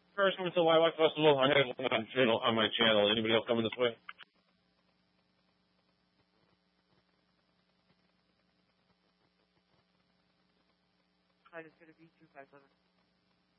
First one to the Lilac Festival. I had one on my channel. Anybody else coming this way? It's going to be 257.